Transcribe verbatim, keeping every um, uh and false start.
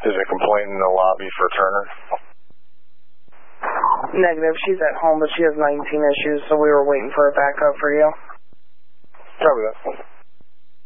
Is a complaint in the lobby for Turner? Negative. She's at home, but she has nineteen issues, so we were waiting for a backup for you. Probably that.